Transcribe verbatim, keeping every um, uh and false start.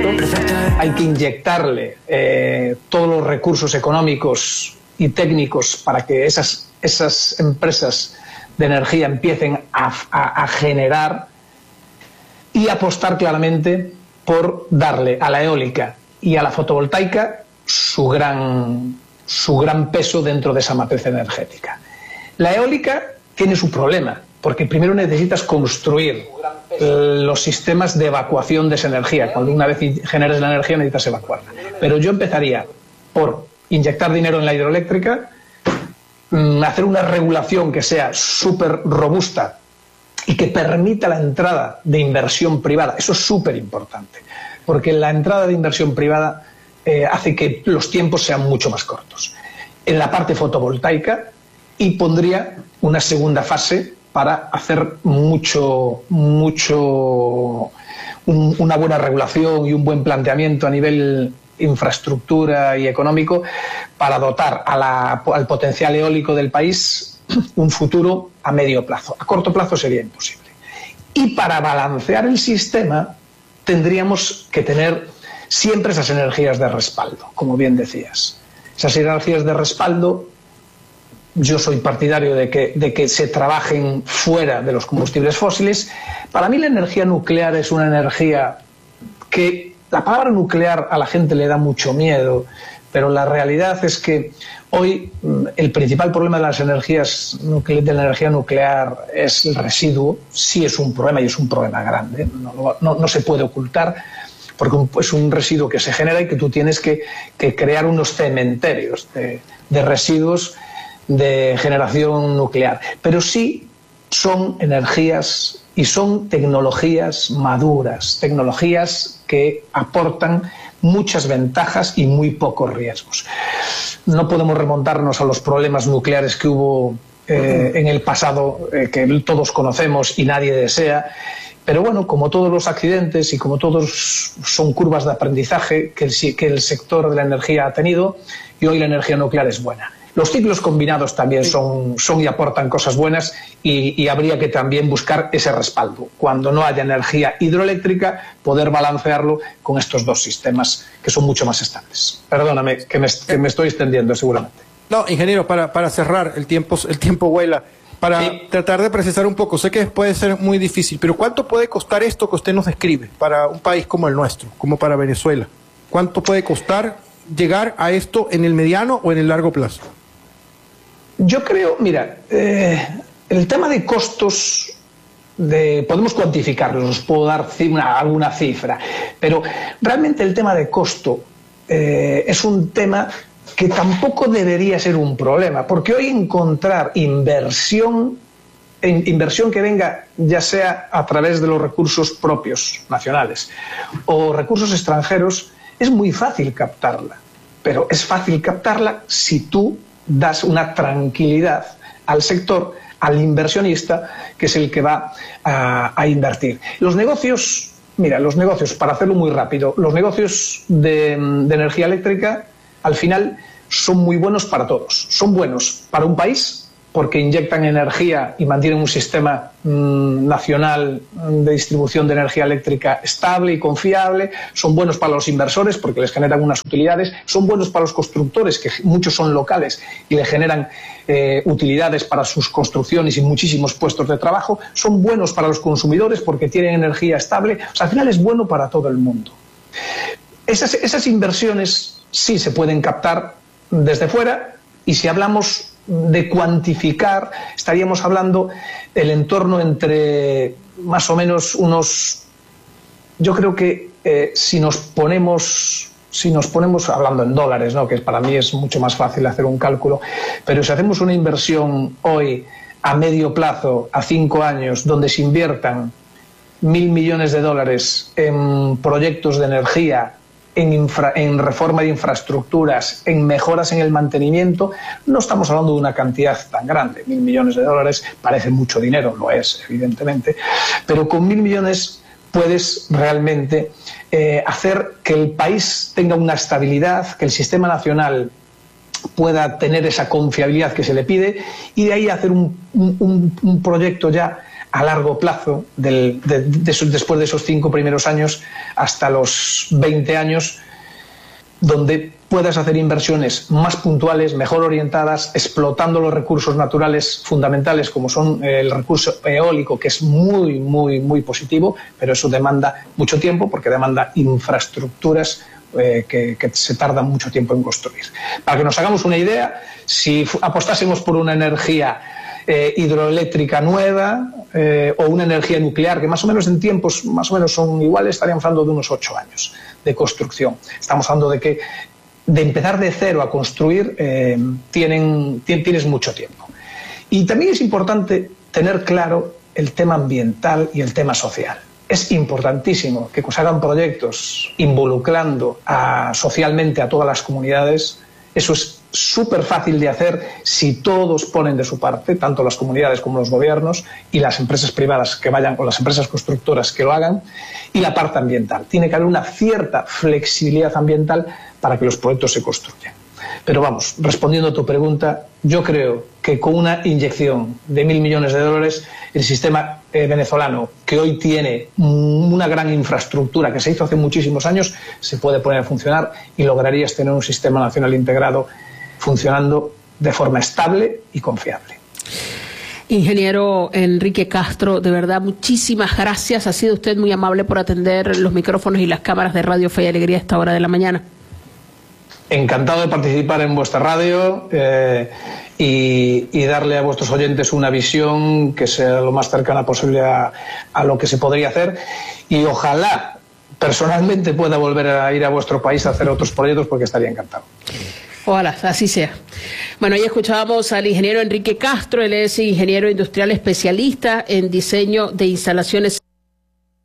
momento hay que inyectarle eh, todos los recursos económicos y técnicos para que esas, esas empresas de energía empiecen a, a, a generar, y apostar claramente por darle a la eólica y a la fotovoltaica su gran, su gran peso dentro de esa matriz energética. La eólica tiene su problema, porque primero necesitas construir los sistemas de evacuación de esa energía. Cuando una vez generes la energía necesitas evacuarla. Pero yo empezaría por inyectar dinero en la hidroeléctrica, hacer una regulación que sea súper robusta y que permita la entrada de inversión privada. Eso es súper importante, porque la entrada de inversión privada eh, hace que los tiempos sean mucho más cortos. En la parte fotovoltaica, y pondría una segunda fase para hacer mucho, mucho, un, una buena regulación y un buen planteamiento a nivel infraestructura y económico para dotar a la, al potencial eólico del país un futuro a medio plazo. A corto plazo sería imposible. Y para balancear el sistema tendríamos que tener siempre esas energías de respaldo, como bien decías. Esas energías de respaldo, yo soy partidario de que, de que se trabajen fuera de los combustibles fósiles. Para mí la energía nuclear es una energía que, la palabra nuclear a la gente le da mucho miedo, pero la realidad es que hoy el principal problema de las energías de la energía nuclear es el residuo. Sí es un problema, y es un problema grande, no, no, no se puede ocultar, porque es un residuo que se genera y que tú tienes que, que crear unos cementerios de, de residuos de generación nuclear. Pero sí son energías y son tecnologías maduras, tecnologías que aportan muchas ventajas y muy pocos riesgos. No podemos remontarnos a los problemas nucleares que hubo eh, en el pasado, eh, que todos conocemos y nadie desea, pero bueno, como todos los accidentes y como todos son curvas de aprendizaje que el, que el sector de la energía ha tenido, y hoy la energía nuclear es buena. Los ciclos combinados también son, son y aportan cosas buenas, y, y habría que también buscar ese respaldo. Cuando no haya energía hidroeléctrica, poder balancearlo con estos dos sistemas que son mucho más estables. Perdóname, que me, que me estoy extendiendo seguramente. No, ingeniero, para, para cerrar, el tiempo, el tiempo vuela. Para sí. tratar de precisar un poco, sé que puede ser muy difícil, pero ¿cuánto puede costar esto que usted nos describe para un país como el nuestro, como para Venezuela? ¿Cuánto puede costar llegar a esto en el mediano o en el largo plazo? Yo creo, mira, eh, el tema de costos, de, podemos cuantificarlos, os puedo dar una, alguna cifra, pero realmente el tema de costo eh, es un tema que tampoco debería ser un problema, porque hoy encontrar inversión, inversión que venga ya sea a través de los recursos propios nacionales o recursos extranjeros, es muy fácil captarla, pero es fácil captarla si tú das una tranquilidad al sector, al inversionista, que es el que va a, a invertir. Los negocios, mira, los negocios, para hacerlo muy rápido, los negocios de, de energía eléctrica, al final, son muy buenos para todos. Son buenos para un país, porque inyectan energía y mantienen un sistema mmm, nacional de distribución de energía eléctrica estable y confiable. Son buenos para los inversores porque les generan unas utilidades. Son buenos para los constructores, que muchos son locales y le generan eh, utilidades para sus construcciones y muchísimos puestos de trabajo. Son buenos para los consumidores porque tienen energía estable. O sea, al final es bueno para todo el mundo. Esas, esas inversiones sí se pueden captar desde fuera, y si hablamos de cuantificar, estaríamos hablando el entorno entre más o menos unos, yo creo que eh, si nos ponemos si nos ponemos hablando en dólares, ¿no?, que para mí es mucho más fácil hacer un cálculo, pero si hacemos una inversión hoy a medio plazo, a cinco años, donde se inviertan mil millones de dólares en proyectos de energía, En, infra, en reforma de infraestructuras, en mejoras en el mantenimiento, no estamos hablando de una cantidad tan grande. Mil millones de dólares parece mucho dinero, lo es, evidentemente, pero con mil millones puedes realmente eh, hacer que el país tenga una estabilidad, que el sistema nacional pueda tener esa confiabilidad que se le pide, y de ahí hacer un, un, un proyecto ya a largo plazo, del, de, de, de, después de esos cinco primeros años hasta los veinte años, donde puedas hacer inversiones más puntuales, mejor orientadas, explotando los recursos naturales fundamentales como son el recurso eólico, que es muy, muy, muy positivo, pero eso demanda mucho tiempo porque demanda infraestructuras eh, que, que se tardan mucho tiempo en construir. Para que nos hagamos una idea, si apostásemos por una energía eh, hidroeléctrica nueva eh, o una energía nuclear, que más o menos en tiempos más o menos son iguales, estaríamos hablando de unos ocho años de construcción. Estamos hablando de que de empezar de cero a construir eh, tienen, tienes mucho tiempo. Y también es importante tener claro el tema ambiental y el tema social. Es importantísimo que se hagan proyectos involucrando a, socialmente a todas las comunidades. Eso es súper fácil de hacer si todos ponen de su parte, tanto las comunidades como los gobiernos y las empresas privadas que vayan, o las empresas constructoras que lo hagan, y la parte ambiental. Tiene que haber una cierta flexibilidad ambiental para que los proyectos se construyan. Pero vamos, respondiendo a tu pregunta, yo creo que con una inyección de mil millones de dólares, el sistema eh, venezolano, que hoy tiene una gran infraestructura que se hizo hace muchísimos años, se puede poner a funcionar y lograrías tener un sistema nacional integrado funcionando de forma estable y confiable. Ingeniero Enrique Castro, de verdad, muchísimas gracias. Ha sido usted muy amable por atender los micrófonos y las cámaras de Radio Fe y Alegría a esta hora de la mañana. Encantado de participar en vuestra radio eh, y, y darle a vuestros oyentes una visión que sea lo más cercana posible a, a lo que se podría hacer, y ojalá personalmente pueda volver a ir a vuestro país a hacer otros proyectos, porque estaría encantado. Ojalá, así sea. Bueno, ya escuchábamos al ingeniero Enrique Castro. Él es ingeniero industrial especialista en diseño de instalaciones.